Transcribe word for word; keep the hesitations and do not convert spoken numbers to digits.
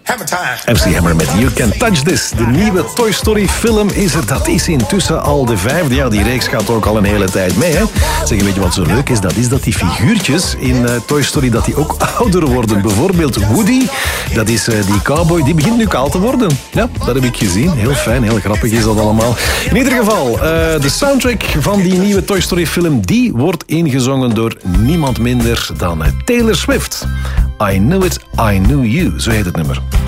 M C Hammer met You Can Touch This. De nieuwe Toy Story film is er. Dat is intussen al de vijfde. Ja, die reeks gaat ook al een hele tijd mee. Hè? Zeg, weet je wat zo leuk is? Dat is dat die figuurtjes in uh, Toy Story dat die ook ouder worden. Bijvoorbeeld Woody, dat is uh, die cowboy, die begint nu kaal te worden. Ja, dat heb ik gezien. Heel fijn, heel grappig is dat allemaal. In ieder geval, uh, de soundtrack van die nieuwe Toy Story film, die wordt ingezongen door niemand minder dan Taylor Swift. I Knew It, I Knew You, zo heet het nummer.